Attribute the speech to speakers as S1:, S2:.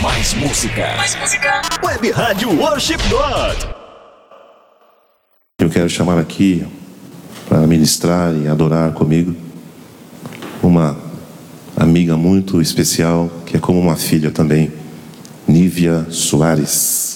S1: Mais música. Mais música. Web Rádio Worship God.
S2: Eu quero chamar aqui para ministrar e adorar comigo uma amiga muito especial, que é como uma filha também, Nívia Soares.